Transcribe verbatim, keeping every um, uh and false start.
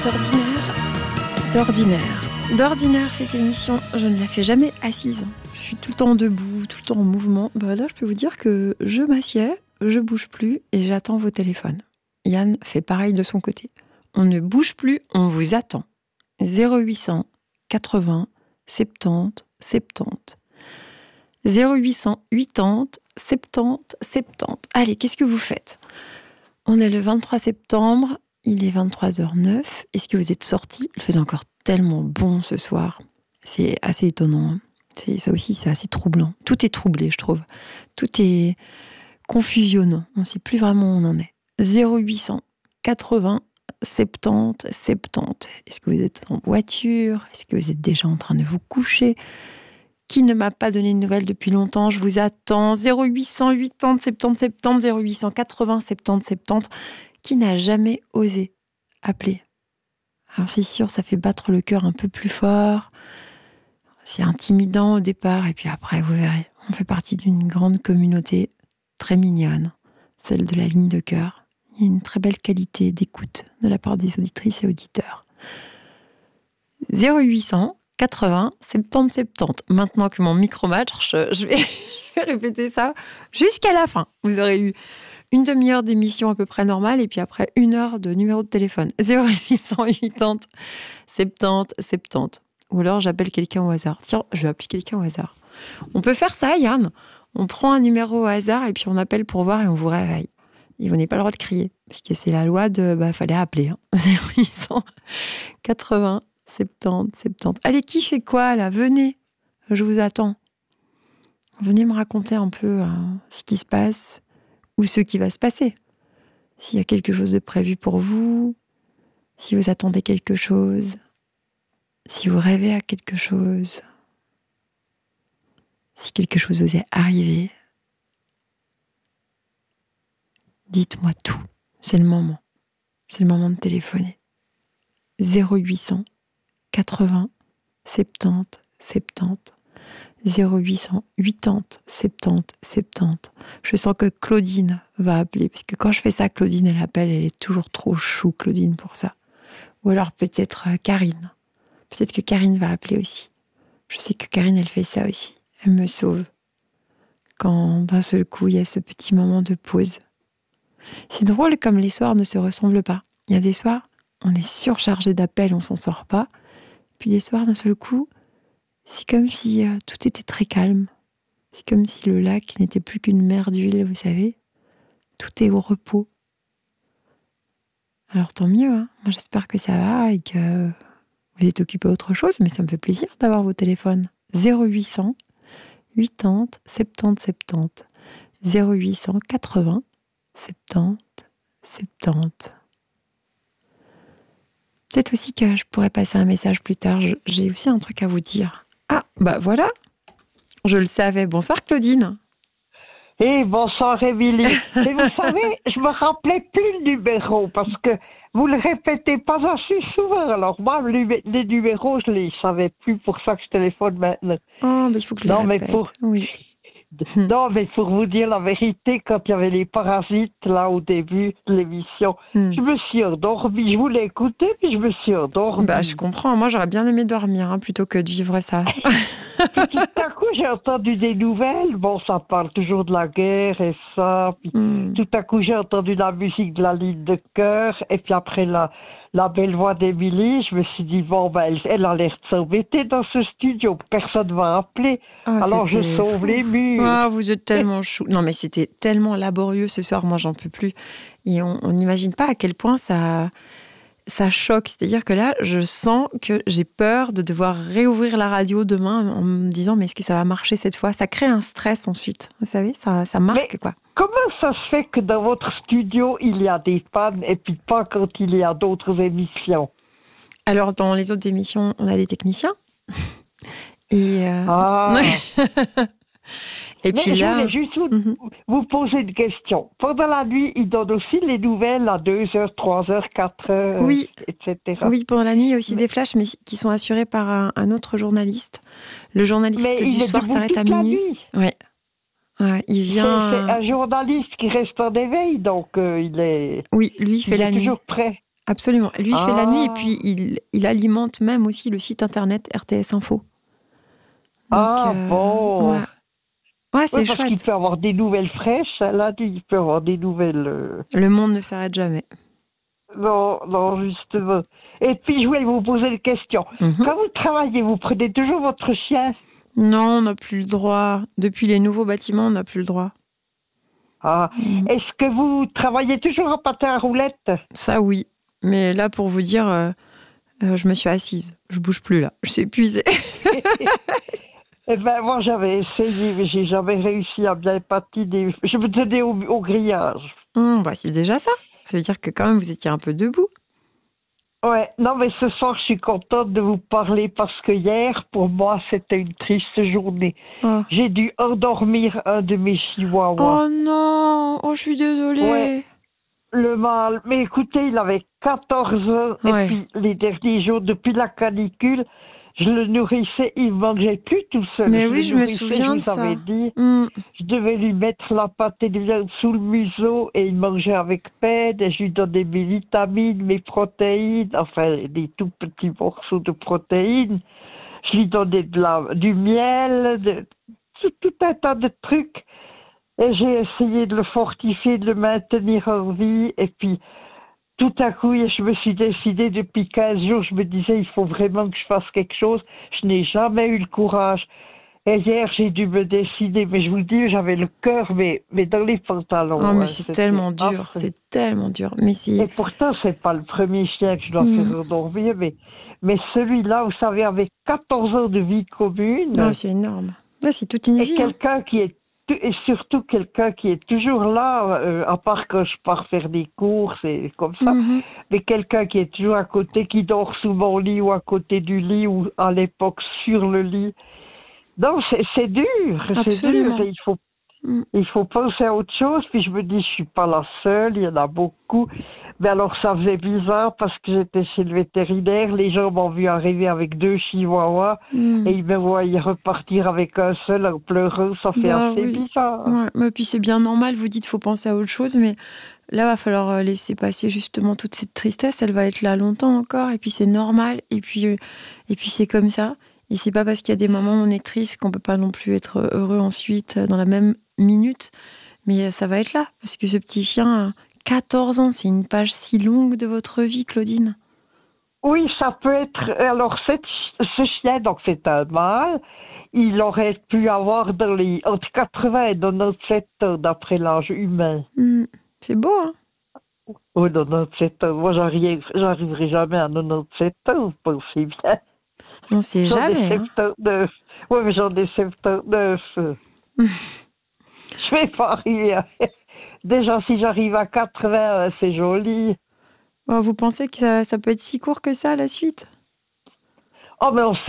D'ordinaire, d'ordinaire, d'ordinaire, cette émission, je ne la fais jamais assise. Je suis tout le temps debout, tout le temps en mouvement. Bah là, je peux vous dire que je m'assieds, je bouge plus et j'attends vos téléphones. Yann fait pareil de son côté. On ne bouge plus, on vous attend. zéro huit cent quatre-vingts soixante-dix soixante-dix. zéro huit cent quatre-vingts soixante-dix soixante-dix. Allez, qu'est-ce que vous faites ? On est le vingt-trois septembre, il est vingt-trois heures neuf. Est-ce que vous êtes sortis ? Il faisait encore tellement bon ce soir. C'est assez étonnant. Hein. C'est, ça aussi, c'est assez troublant. Tout est troublé, je trouve. Tout est confusionnant. On ne sait plus vraiment où on en est. zéro huit cent quatre-vingts soixante-dix soixante-dix. Est-ce que vous êtes en voiture ? Est-ce que vous êtes déjà en train de vous coucher ? Qui ne m'a pas donné de nouvelles depuis longtemps ? Je vous attends. zéro huit cent quatre-vingts soixante-dix soixante-dix, zéro huit cent quatre-vingts soixante-dix soixante-dix. Qui n'a jamais osé appeler ? Alors c'est sûr, ça fait battre le cœur un peu plus fort. C'est intimidant au départ, et puis après, vous verrez. On fait partie d'une grande communauté très mignonne, celle de la ligne de cœur. Il y a une très belle qualité d'écoute de la part des auditrices et auditeurs. zéro huit cent quatre-vingts soixante-dix soixante-dix. Maintenant que mon micro marche, je vais, je vais répéter ça jusqu'à la fin. Vous aurez eu une demi-heure d'émission à peu près normale et puis après une heure de numéro de téléphone. zéro huit cent quatre-vingts soixante-dix soixante-dix. Ou alors j'appelle quelqu'un au hasard. Tiens, je vais appeler quelqu'un au hasard. On peut faire ça, Yann. On prend un numéro au hasard et puis on appelle pour voir et on vous réveille. Et vous n'avez pas le droit de crier. Parce que c'est la loi de... Bah, fallait appeler. Hein. zéro huit cent quatre-vingts soixante-dix soixante-dix. Allez, qui fait quoi, là ? Venez. Je vous attends. Venez me raconter un peu hein, ce qui se passe ou ce qui va se passer. S'il y a quelque chose de prévu pour vous, si vous attendez quelque chose, si vous rêvez à quelque chose, si quelque chose vous est arrivé, dites-moi tout. C'est le moment. C'est le moment de téléphoner. zéro huit cent quatre-vingts soixante-dix soixante-dix. zéro huit cent quatre-vingts soixante-dix soixante-dix. Je sens que Claudine va appeler, parce que quand je fais ça, Claudine, elle appelle, elle est toujours trop chou, Claudine, pour ça. Ou alors peut-être Karine. Peut-être que Karine va appeler aussi. Je sais que Karine, elle fait ça aussi. Elle me sauve. Quand d'un seul coup, il y a ce petit moment de pause. C'est drôle comme les soirs ne se ressemblent pas. Il y a des soirs, on est surchargé d'appels, on s'en sort pas. Puis les soirs, d'un seul coup, c'est comme si euh, tout était très calme. C'est comme si le lac n'était plus qu'une mer d'huile, vous savez. Tout est au repos. Alors tant mieux, hein. Moi j'espère que ça va et que vous êtes occupé autre chose, mais ça me fait plaisir d'avoir vos téléphones. zéro huit cent quatre-vingts soixante-dix soixante-dix. zéro huit cent quatre-vingts soixante-dix soixante-dix. Peut-être aussi que je pourrais passer un message plus tard. Je, j'ai aussi un truc à vous dire. Ah, bah voilà. Je le savais. Bonsoir Claudine. Et bonsoir Émilie. Et vous savez, je me rappelais plus le numéro parce que vous le répétez pas assez souvent. Alors moi, les, les numéros, je les savais plus. Pour ça que je téléphone maintenant. Oh, mais il faut que je les non, répète. Mais pour... Oui. Non, mais pour vous dire la vérité, quand il y avait les parasites, là, au début de l'émission, mm. je me suis endormie. Je voulais écouter, puis je me suis endormie. Bah, je comprends. Moi, j'aurais bien aimé dormir, hein, plutôt que de vivre ça. Puis tout à coup, j'ai entendu des nouvelles. Bon, ça parle toujours de la guerre et ça. Puis mm. tout à coup, j'ai entendu la musique de la ligne de cœur. Et puis après, la, la belle voix d'Émilie, je me suis dit, bon, ben, elle, elle a l'air de s'embêter dans ce studio. Personne ne va appeler. Oh, alors, je sauve fou. les murs. Ah, vous êtes tellement chou. Non, mais c'était tellement laborieux ce soir. Moi, j'en peux plus. Et on n'imagine pas à quel point ça, ça choque. C'est-à-dire que là, je sens que j'ai peur de devoir réouvrir la radio demain en me disant, mais est-ce que ça va marcher cette fois ? Ça crée un stress ensuite. Vous savez, ça, ça marque, mais quoi. Comment ça se fait que dans votre studio, il y a des pannes et puis pas quand il y a d'autres émissions ? Alors, dans les autres émissions, on a des techniciens. Et euh... Ah. Et puis Mais là, je voulais juste vous, mm-hmm. vous poser une question. Pendant la nuit, ils donnent aussi les nouvelles à deux heures, trois heures, quatre heures, oui. et cetera. Oui, pendant la nuit, il y a aussi mais... des flashs, mais qui sont assurés par un, un autre journaliste. Le journaliste mais du soir s'arrête à minuit. Ouais. Ouais, il vient. C'est, c'est un journaliste qui reste en éveil, donc euh, il est. Oui, lui il fait il la est nuit. toujours prêt. Absolument. Lui, il Ah. fait la nuit et puis il, il alimente même aussi le site internet R T S Info. Donc, ah euh, bon. ouais, ouais c'est Oui, parce qu'il chouette. peut avoir des nouvelles fraîches. Là, il peut avoir des nouvelles. euh, Le monde ne s'arrête jamais. Non, non, justement. Et puis, je voulais vous poser une question. Mhm. Quand vous travaillez, vous prenez toujours votre chien? Non, on n'a plus le droit. Depuis les nouveaux bâtiments, on n'a plus le droit. Ah. Mm. Est-ce que vous travaillez toujours en patin à roulettes? Ça, oui. Mais là, pour vous dire, euh, euh, je me suis assise. Je bouge plus là. Je suis épuisée. Eh ben, moi, j'avais essayé, mais j'ai jamais réussi à bien patiner. Je me tenais au, au grillage. Hum, bah, c'est déjà ça. Ça veut dire que quand même, vous étiez un peu debout. Ouais, non, mais ce soir, je suis contente de vous parler parce que hier, pour moi, c'était une triste journée. Oh, J'ai dû endormir un de mes chihuahuas. oh non. Oh, je suis désolée. Ouais. Le mâle, mais écoutez, il avait quatorze ans, Ouais. et puis les derniers jours, depuis la canicule, je le nourrissais, il ne mangeait plus tout seul. Mais je oui, le je me nourrissais, souviens je de vous avais ça. dit, Hum. je devais lui mettre la pâtée de viande sous le museau et il mangeait avec peine et je lui donnais mes vitamines, mes protéines, enfin des tout petits morceaux de protéines. Je lui donnais de la, du miel, de, tout, tout un tas de trucs. Et j'ai essayé de le fortifier, de le maintenir en vie. Et puis, tout à coup, je me suis décidée depuis quinze jours, je me disais, il faut vraiment que je fasse quelque chose. Je n'ai jamais eu le courage. Et hier, j'ai dû me décider. Mais je vous le dis, j'avais le cœur, mais, mais dans les pantalons. Oh, mais hein. c'est C'était tellement dur. affreux. C'est tellement dur. Mais Et c'est. pourtant, c'est pas le premier chien que je dois Mm. faire endormir. Mais, mais celui-là, vous savez, avec quatorze ans de vie commune. Non, c'est énorme. Ouais, c'est toute une Et vie. Hein. quelqu'un qui est et surtout quelqu'un qui est toujours là, euh, à part quand je pars faire des courses et comme ça, Mhm. mais quelqu'un qui est toujours à côté, qui dort sous mon lit ou à côté du lit ou à l'époque sur le lit. Non, c'est, c'est dur, c'est Absolument. dur. Et il faut Mm. il faut penser à autre chose. Puis je me dis, je suis pas la seule, il y en a beaucoup. Mais alors ça faisait bizarre parce que j'étais chez le vétérinaire, les gens m'ont vu arriver avec deux chihuahuas Mm. et ils me voyaient repartir avec un seul en pleurant. Ça fait Bah assez oui. bizarre. Ouais. Mais puis c'est bien normal, vous dites faut penser à autre chose, mais là, va falloir euh, laisser passer justement toute cette tristesse. Elle va être là longtemps encore, et puis c'est normal, et puis, euh, et puis c'est comme ça. Et c'est pas parce qu'il y a des moments où on est triste qu'on peut pas non plus être heureux ensuite euh, dans la même minute. Mais euh, ça va être là, parce que ce petit chien, euh, quatorze ans, c'est une page si longue de votre vie, Claudine. Oui, ça peut être. Alors cette, ce chien, donc c'est un mâle, il aurait pu avoir dans les, entre quatre-vingts et quatre-vingt-dix-sept ans d'après l'âge humain. Mm. C'est beau, hein? Oui, quatre-vingt-dix-sept ans. Moi, j'arrive, j'arriverai jamais à quatre-vingt-dix-sept ans, vous pensez bien. On sait J'en ai jamais. Hein. soixante-dix-neuf. Oui, mais j'en ai soixante-dix-neuf. Je vais pas rire. Déjà, si j'arrive à quatre-vingts, c'est joli. Oh, vous pensez que ça, ça peut être si court que ça, la suite? Oh, mais on